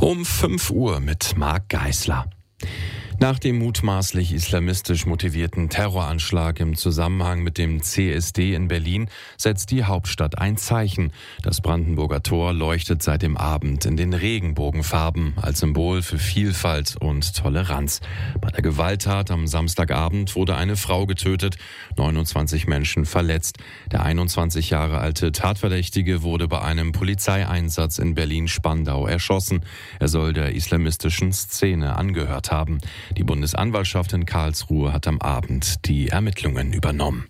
Um 5 Uhr mit Marc Geisler. Nach dem mutmaßlich islamistisch motivierten Terroranschlag im Zusammenhang mit dem CSD in Berlin setzt die Hauptstadt ein Zeichen. Das Brandenburger Tor leuchtet seit dem Abend in den Regenbogenfarben als Symbol für Vielfalt und Toleranz. Bei der Gewalttat am Samstagabend wurde eine Frau getötet, 29 Menschen verletzt. Der 21 Jahre alte Tatverdächtige wurde bei einem Polizeieinsatz in Berlin-Spandau erschossen. Er soll der islamistischen Szene angehört haben. Die Bundesanwaltschaft in Karlsruhe hat am Abend die Ermittlungen übernommen.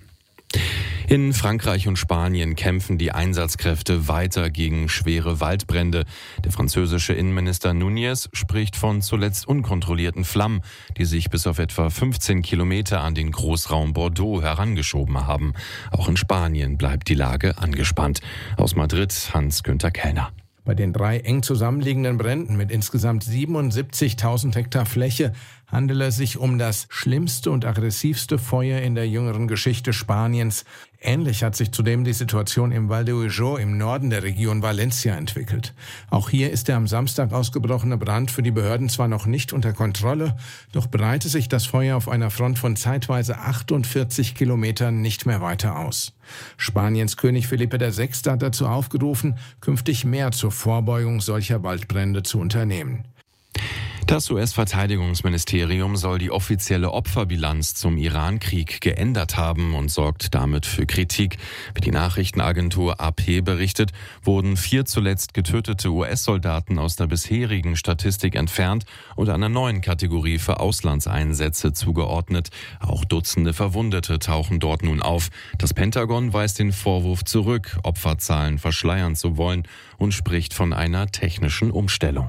In Frankreich und Spanien kämpfen die Einsatzkräfte weiter gegen schwere Waldbrände. Der französische Innenminister Núñez spricht von zuletzt unkontrollierten Flammen, die sich bis auf etwa 15 Kilometer an den Großraum Bordeaux herangeschoben haben. Auch in Spanien bleibt die Lage angespannt. Aus Madrid Hans-Günther Kellner. Bei den 3 eng zusammenliegenden Bränden mit insgesamt 77.000 Hektar Fläche handele es sich um das schlimmste und aggressivste Feuer in der jüngeren Geschichte Spaniens. Ähnlich hat sich zudem die Situation im Val de Ujo im Norden der Region Valencia entwickelt. Auch hier ist der am Samstag ausgebrochene Brand für die Behörden zwar noch nicht unter Kontrolle, doch breitet sich das Feuer auf einer Front von zeitweise 48 Kilometern nicht mehr weiter aus. Spaniens König Felipe VI. Hat dazu aufgerufen, künftig mehr zur Vorbeugung solcher Waldbrände zu unternehmen. Das US-Verteidigungsministerium soll die offizielle Opferbilanz zum Iran-Krieg geändert haben und sorgt damit für Kritik. Wie die Nachrichtenagentur AP berichtet, wurden 4 zuletzt getötete US-Soldaten aus der bisherigen Statistik entfernt und einer neuen Kategorie für Auslandseinsätze zugeordnet. Auch Dutzende Verwundete tauchen dort nun auf. Das Pentagon weist den Vorwurf zurück, Opferzahlen verschleiern zu wollen und spricht von einer technischen Umstellung.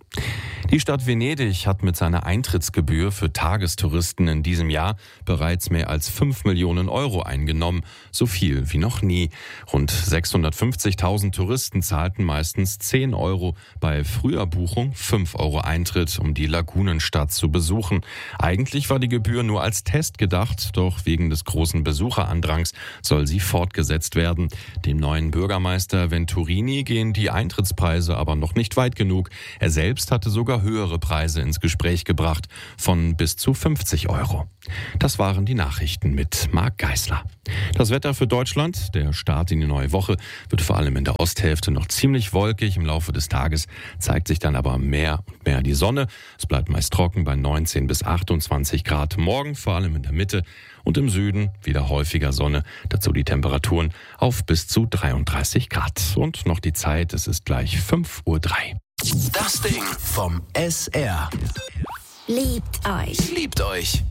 Die Stadt Venedig hat mit seiner Eintrittsgebühr für Tagestouristen in diesem Jahr bereits mehr als 5 Millionen Euro eingenommen, so viel wie noch nie. Rund 650.000 Touristen zahlten meistens 10 Euro, bei früher Buchung 5 Euro Eintritt, um die Lagunenstadt zu besuchen. Eigentlich war die Gebühr nur als Test gedacht, doch wegen des großen Besucherandrangs soll sie fortgesetzt werden. Dem neuen Bürgermeister Venturini gehen die Eintrittspreise aber noch nicht weit genug. Er selbst hatte sogar höhere Preise ins Gespräch gebracht, von bis zu 50 Euro. Das waren die Nachrichten mit Marc Geisler. Das Wetter für Deutschland, der Start in die neue Woche, wird vor allem in der Osthälfte noch ziemlich wolkig. Im Laufe des Tages zeigt sich dann aber mehr und mehr die Sonne. Es bleibt meist trocken bei 19 bis 28 Grad. Morgen vor allem in der Mitte und im Süden wieder häufiger Sonne. Dazu die Temperaturen auf bis zu 33 Grad. Und noch die Zeit, es ist gleich 5:03 Uhr. Das Ding vom SR. Liebt euch. Liebt euch.